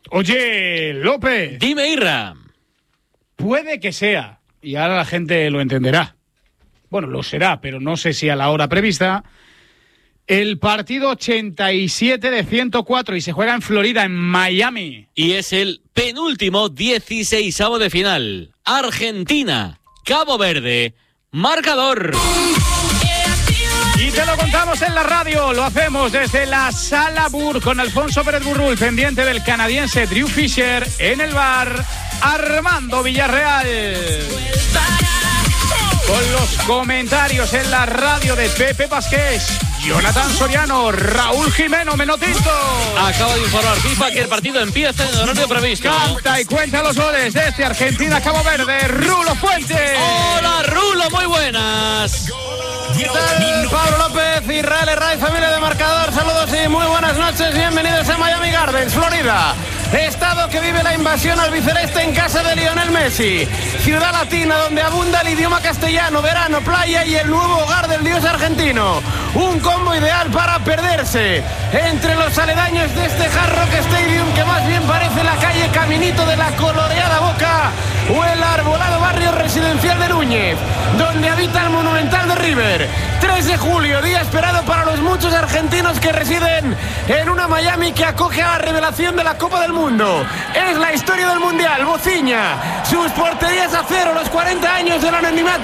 Oye, López. Dime, Irra. Puede que sea, y ahora la gente lo entenderá. Bueno, lo será, pero no sé si a la hora prevista. El partido 87 de 104 y se juega en Florida, en Miami. Y es el penúltimo 16avo de final. Argentina, Cabo Verde, marcador. Y te lo contamos en la radio, lo hacemos desde la Sala Bur con Alfonso Pérez Burrul, pendiente del canadiense Drew Fisher, en el bar Armando Villarreal. Con los comentarios en la radio de Pepe Pasqués, Jonathan Soriano, Raúl Jimeno, Menotinto. Acaba de informar FIFA que el partido empieza en el horario previsto. Canta y cuenta los goles desde Argentina, Cabo Verde, Rulo Fuentes. Hola, Rulo, muy buenas. ¿Qué tal? Pablo López, Israel Herraiz, familia de Marcador, saludos y muy buenas noches, bienvenidos a Miami Gardens, Florida. Estado que vive la invasión albiceleste en casa de Lionel Messi. Ciudad latina donde abunda el idioma castellano, verano, playa y el nuevo hogar del dios argentino. Un combo ideal para perderse entre los aledaños de este Hard Rock Stadium que más bien parece la calle Caminito de la coloreada Boca o el arbolado barrio residencial de Núñez, donde habita el Monumental de River. 3 de julio, día esperado para los muchos argentinos que residen en una Miami que acoge a la revelación de la Copa del Mundo. Es la historia del Mundial, Bociña, sus porterías a cero, los 40 años del anonimato,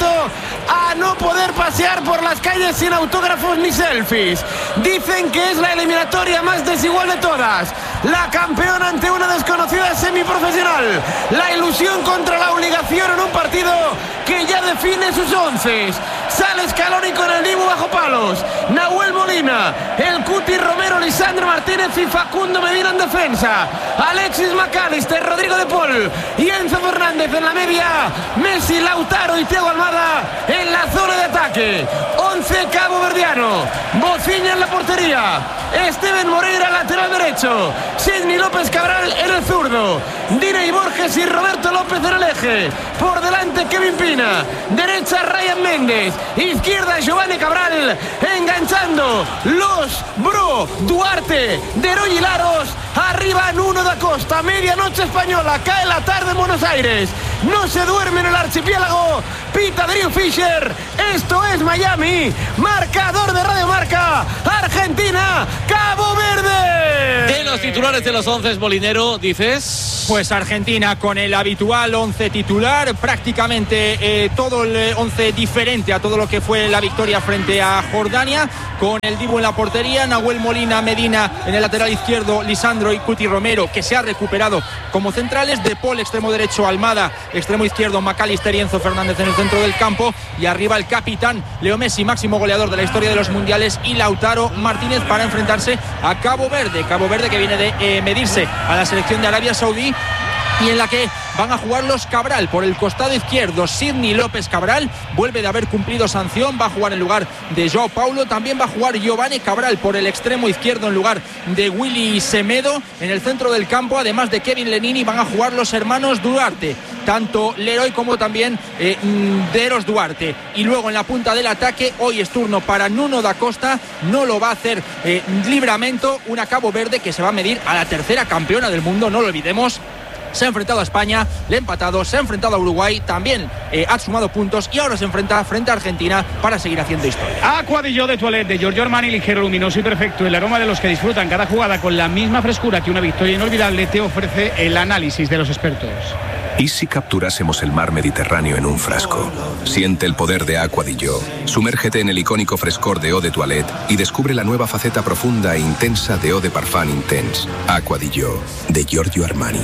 a no poder pasear por las calles sin autógrafos ni selfies. Dicen que es la eliminatoria más desigual de todas. La campeona ante una desconocida semiprofesional. La ilusión contra la obligación en un partido que ya define sus once. Sale Scaloni con el Dibu bajo palos. Nahuel Molina, el Cuti Romero, Lisandro Martínez y Facundo Medina en defensa. Alexis McAllister, Rodrigo de Paul y Enzo Fernández en la media. Messi, Lautaro y Thiago Almada en la zona de ataque. 11 caboverdiano. Bociña en la portería. Steven Moreira, lateral derecho. Sidney López Cabral en el zurdo. Diney Borges y Roberto López en el eje. Por delante Kevin Pina. Derecha Ryan Méndez. Izquierda Giovanni Cabral. Enganchando los Bro Duarte de Roy Laros. Arriba Nuno da Costa. Medianoche española. Cae la tarde en Buenos Aires. No se duerme en el archipiélago. Pita Drew Fisher. Esto es Miami. Marcador de Radio Marca. Argentina, Cabo Verde. De los titulares de los 11, Molinero, dices. Pues Argentina con el habitual 11 titular, prácticamente todo el 11 diferente a todo lo que fue la victoria frente a Jordania, con el Dibu en la portería, Nahuel Molina, Medina en el lateral izquierdo, Lisandro y Cuti Romero, que se ha recuperado como centrales, De Paul extremo derecho, Almada extremo izquierdo, McAllister y Enzo Fernández en el centro del campo, y arriba el capitán Leo Messi, máximo goleador de la historia de los mundiales, y Lautaro Martínez para enfrentarse a Cabo Verde que viene de medirse a la selección de Arabia Saudí, y en la que van a jugar los Cabral por el costado izquierdo. Sidney López Cabral vuelve de haber cumplido sanción, va a jugar en lugar de Joao Paulo. También va a jugar Giovanni Cabral por el extremo izquierdo en lugar de Willy Semedo. En el centro del campo, además de Kevin Lenini, van a jugar los hermanos Duarte, tanto Leroy como también Deros Duarte. Y luego en la punta del ataque, hoy es turno para Nuno da Costa. No lo va a hacer Livramento, una Cabo Verde que se va a medir a la tercera campeona del mundo, no lo olvidemos. Se ha enfrentado a España, le ha empatado, se ha enfrentado a Uruguay, también ha sumado puntos y ahora se enfrenta frente a Argentina para seguir haciendo historia. Aqua di Gio de Toilette de Giorgio Armani, ligero, luminoso y perfecto. El aroma de los que disfrutan cada jugada con la misma frescura que una victoria inolvidable te ofrece el análisis de los expertos. ¿Y si capturásemos el mar Mediterráneo en un frasco? Siente el poder de Aqua di Gio. Sumérgete en el icónico frescor de Eau de Toilette y descubre la nueva faceta profunda e intensa de Eau de Parfum Intense. Aqua di Gio, de Giorgio Armani.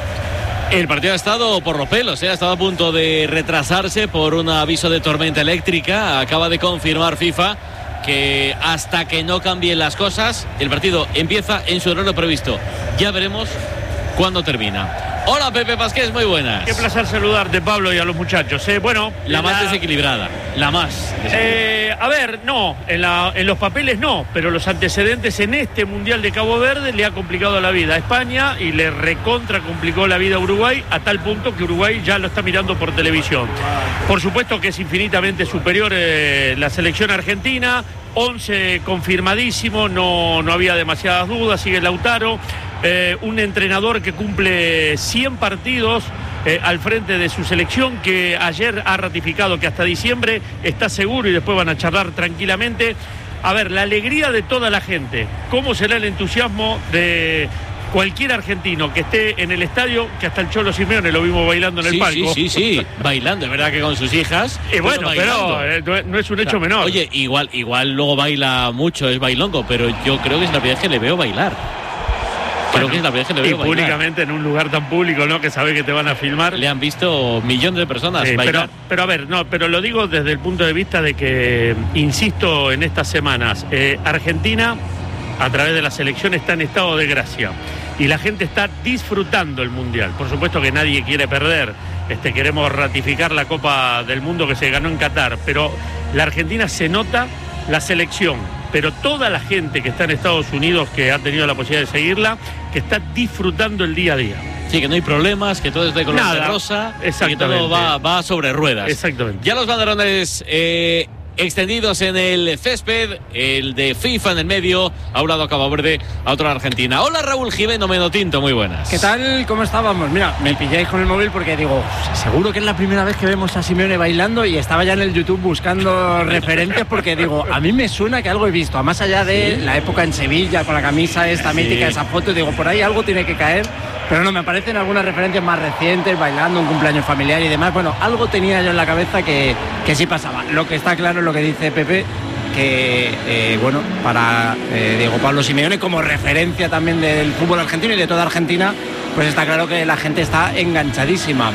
El partido ha estado por los pelos, ha estado a punto de retrasarse por un aviso de tormenta eléctrica. Acaba de confirmar FIFA que hasta que no cambien las cosas, el partido empieza en su horario previsto. Ya veremos cuándo termina. Hola Pepe Pasqués, muy buenas. Qué placer saludarte, Pablo, y a los muchachos. Bueno, la más desequilibrada. La más a ver, no, en los papeles no, pero los antecedentes en este Mundial de Cabo Verde le ha complicado la vida a España y le recontra complicó la vida a Uruguay, a tal punto que Uruguay ya lo está mirando por televisión. Por supuesto que es infinitamente superior la selección argentina. 11 confirmadísimo, no había demasiadas dudas, sigue Lautaro. un entrenador que cumple 100 partidos al frente de su selección, que ayer ha ratificado que hasta diciembre está seguro y después van a charlar tranquilamente. A ver, la alegría de toda la gente, cómo será el entusiasmo de cualquier argentino que esté en el estadio, que hasta el Cholo Simeone lo vimos bailando en el palco. Sí, bailando, es verdad que con sus hijas. Bueno, pero no es un hecho menor. Oye, igual luego baila mucho, es bailongo, pero yo creo que es la primera vez que le veo bailar. Públicamente en un lugar tan público, ¿no? Que sabe que te van a filmar. Le han visto millones de personas bailar. Pero a ver, pero lo digo desde el punto de vista de que, insisto, en estas semanas, Argentina, a través de la selección, está en estado de gracia. Y la gente está disfrutando el Mundial. Por supuesto que nadie quiere perder. Queremos ratificar la Copa del Mundo que se ganó en Qatar. Pero la Argentina se nota, la selección, pero toda la gente que está en Estados Unidos, que ha tenido la posibilidad de seguirla, que está disfrutando el día a día. Sí, que no hay problemas, que todo es de color de rosa, que todo va sobre ruedas. Exactamente. Ya los banderones extendidos en el césped, el de FIFA en el medio, a un lado Cabo Verde, a otro Argentina. Hola Raúl Jimeno Menotinto, muy buenas. ¿Qué tal? ¿Cómo estábamos? Mira, me pilláis con el móvil porque digo, seguro que es la primera vez que vemos a Simeone bailando, y estaba ya en el YouTube buscando referencias porque digo, a mí me suena que algo he visto, más allá de la época en Sevilla con la camisa esta mítica, esa foto, digo, por ahí algo tiene que caer, pero no, me aparecen algunas referencias más recientes, bailando, un cumpleaños familiar y demás. Bueno, algo tenía yo en la cabeza que sí pasaba. Lo que está claro es lo que dice Pepe, que para Diego Pablo Simeone, como referencia también del fútbol argentino y de toda Argentina, pues está claro que la gente está enganchadísima.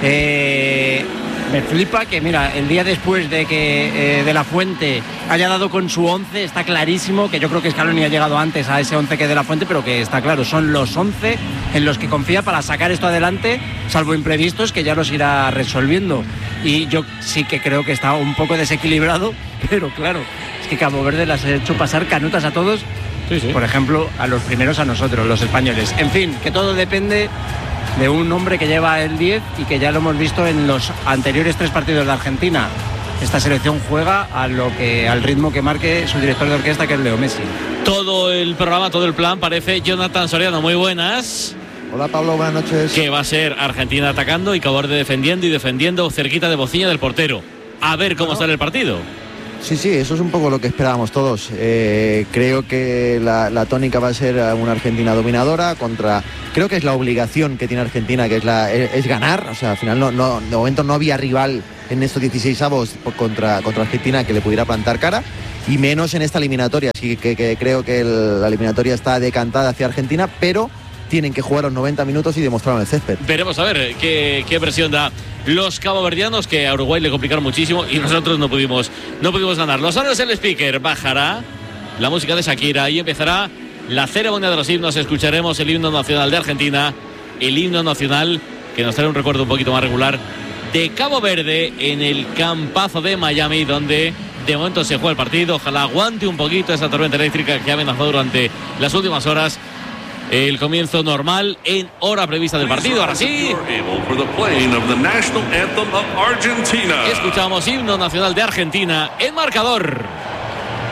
Me flipa que, mira, el día después de que De La Fuente haya dado con su 11, está clarísimo que yo creo que Scaloni ha llegado antes a ese 11 que De La Fuente, pero que está claro, son los 11 en los que confía para sacar esto adelante, salvo imprevistos que ya los irá resolviendo. Y yo sí que creo que está un poco desequilibrado, pero claro, es que Cabo Verde las ha hecho pasar canutas a todos, por ejemplo, a los primeros, a nosotros, los españoles. En fin, que todo depende de un hombre que lleva el 10 y que ya lo hemos visto en los anteriores 3 partidos de Argentina. Esta selección juega al ritmo que marque su director de orquesta, que es Leo Messi. Todo el programa, todo el plan parece Jonathan Soriano. Muy buenas. Hola Pablo, buenas noches. Que va a ser Argentina atacando y Cabo Verde defendiendo cerquita de bocina del portero. A ver cómo sale el partido. Sí, eso es un poco lo que esperábamos todos. Creo que la tónica va a ser una Argentina dominadora creo que es la obligación que tiene Argentina, que es ganar. O sea, al final de momento no había rival en estos 16avos contra Argentina que le pudiera plantar cara, y menos en esta eliminatoria. Así que creo que la eliminatoria está decantada hacia Argentina, pero tienen que jugar los 90 minutos y demostrarlo en el césped. Veremos a ver qué presión da los caboverdianos, que a Uruguay le complicaron muchísimo y nosotros no pudimos ganar. Los honores del speaker, bajará la música de Shakira y empezará la ceremonia de los himnos. Escucharemos el himno nacional de Argentina, el himno nacional que nos trae un recuerdo un poquito más regular de Cabo Verde en el campazo de Miami, donde de momento se juega el partido. Ojalá aguante un poquito esa tormenta eléctrica que ha amenazado durante las últimas horas el comienzo normal en hora prevista del partido. Ahora sí, escuchamos himno nacional de Argentina en marcador.